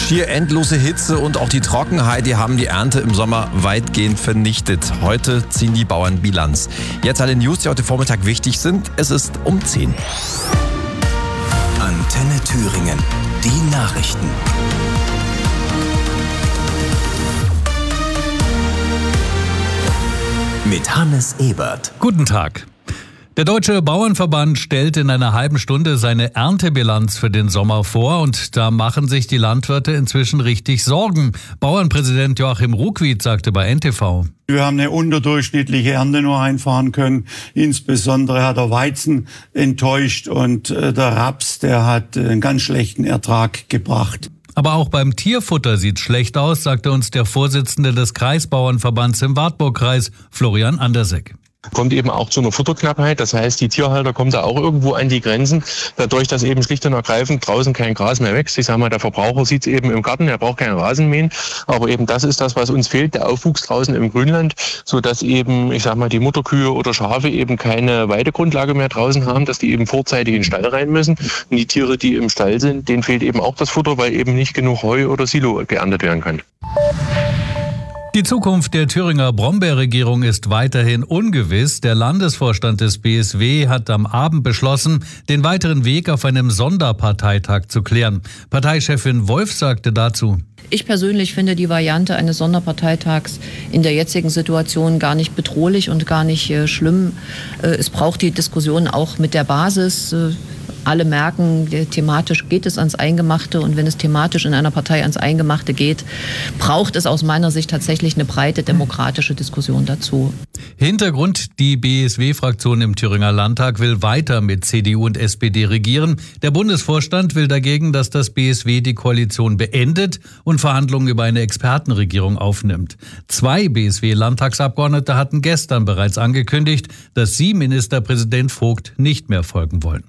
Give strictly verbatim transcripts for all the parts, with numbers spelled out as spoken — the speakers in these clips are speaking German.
Schier endlose Hitze und auch die Trockenheit, die haben die Ernte im Sommer weitgehend vernichtet. Heute ziehen die Bauern Bilanz. Jetzt alle News, die heute Vormittag wichtig sind. Es ist um zehn. Antenne Thüringen, die Nachrichten. Mit Hannes Ebert. Guten Tag. Der Deutsche Bauernverband stellt in einer halben Stunde seine Erntebilanz für den Sommer vor und da machen sich die Landwirte inzwischen richtig Sorgen. Bauernpräsident Joachim Ruckwied sagte bei N T V: Wir haben eine unterdurchschnittliche Ernte nur einfahren können. Insbesondere hat der Weizen enttäuscht und der Raps, der hat einen ganz schlechten Ertrag gebracht. Aber auch beim Tierfutter sieht's schlecht aus, sagte uns der Vorsitzende des Kreisbauernverbands im Wartburgkreis, Florian Andersegg. Kommt eben auch zu einer Futterknappheit. Das heißt, die Tierhalter kommen da auch irgendwo an die Grenzen, dadurch, dass eben schlicht und ergreifend draußen kein Gras mehr wächst. Ich sage mal, der Verbraucher sieht es eben im Garten, er braucht keinen Rasenmähen. Aber eben das ist das, was uns fehlt, der Aufwuchs draußen im Grünland, sodass eben, ich sage mal, die Mutterkühe oder Schafe eben keine Weidegrundlage mehr draußen haben, dass die eben vorzeitig in den Stall rein müssen. Und die Tiere, die im Stall sind, denen fehlt eben auch das Futter, weil eben nicht genug Heu oder Silo geerntet werden kann. Die Zukunft der Thüringer Brombeerregierung ist weiterhin ungewiss. Der Landesvorstand des B S W hat am Abend beschlossen, den weiteren Weg auf einem Sonderparteitag zu klären. Parteichefin Wolf sagte dazu: Ich persönlich finde die Variante eines Sonderparteitags in der jetzigen Situation gar nicht bedrohlich und gar nicht äh, schlimm. Äh, es braucht die Diskussion auch mit der Basis. Äh, Alle merken, thematisch geht es ans Eingemachte und wenn es thematisch in einer Partei ans Eingemachte geht, braucht es aus meiner Sicht tatsächlich eine breite demokratische Diskussion dazu. Hintergrund: Die B S W-Fraktion im Thüringer Landtag will weiter mit C D U und S P D regieren. Der Bundesvorstand will dagegen, dass das B S W die Koalition beendet und Verhandlungen über eine Expertenregierung aufnimmt. Zwei B S W-Landtagsabgeordnete hatten gestern bereits angekündigt, dass sie Ministerpräsident Vogt nicht mehr folgen wollen.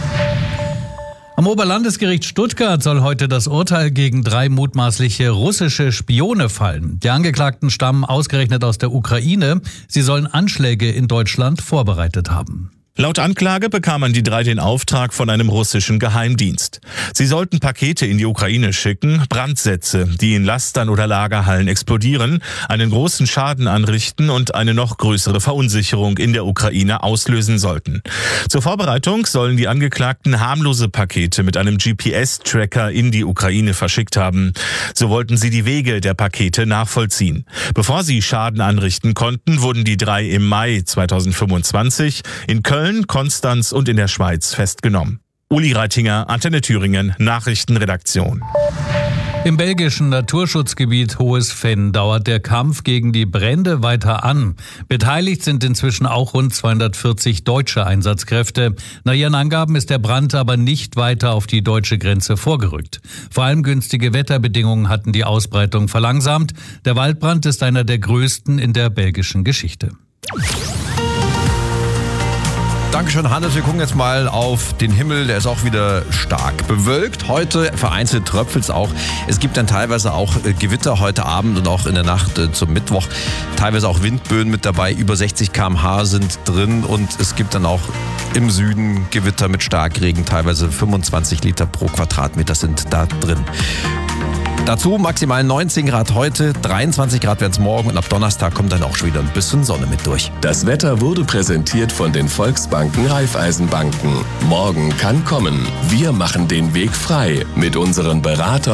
Am Oberlandesgericht Stuttgart soll heute das Urteil gegen drei mutmaßliche russische Spione fallen. Die Angeklagten stammen ausgerechnet aus der Ukraine. Sie sollen Anschläge in Deutschland vorbereitet haben. Laut Anklage bekamen die drei den Auftrag von einem russischen Geheimdienst. Sie sollten Pakete in die Ukraine schicken, Brandsätze, die in Lastern oder Lagerhallen explodieren, einen großen Schaden anrichten und eine noch größere Verunsicherung in der Ukraine auslösen sollten. Zur Vorbereitung sollen die Angeklagten harmlose Pakete mit einem G P S-Tracker in die Ukraine verschickt haben. So wollten sie die Wege der Pakete nachvollziehen. Bevor sie Schaden anrichten konnten, wurden die drei im Mai zweitausendfünfundzwanzig in Köln, Konstanz und in der Schweiz festgenommen. Uli Reitinger, Antenne Thüringen, Nachrichtenredaktion. Im belgischen Naturschutzgebiet Hohes Venn dauert der Kampf gegen die Brände weiter an. Beteiligt sind inzwischen auch rund zweihundertvierzig deutsche Einsatzkräfte. Nach ihren Angaben ist der Brand aber nicht weiter auf die deutsche Grenze vorgerückt. Vor allem günstige Wetterbedingungen hatten die Ausbreitung verlangsamt. Der Waldbrand ist einer der größten in der belgischen Geschichte. Dankeschön, Hannes. Wir gucken jetzt mal auf den Himmel. Der ist auch wieder stark bewölkt. Heute vereinzelt tröpfelt es auch. Es gibt dann teilweise auch Gewitter heute Abend und auch in der Nacht zum Mittwoch. Teilweise auch Windböen mit dabei. Über sechzig Kilometer pro Stunde sind drin. Und es gibt dann auch im Süden Gewitter mit Starkregen. Teilweise fünfundzwanzig Liter pro Quadratmeter sind da drin. Dazu maximal neunzehn Grad heute, dreiundzwanzig Grad werden es morgen und ab Donnerstag kommt dann auch schon wieder ein bisschen Sonne mit durch. Das Wetter wurde präsentiert von den Volksbanken Raiffeisenbanken. Morgen kann kommen. Wir machen den Weg frei mit unseren Beratern.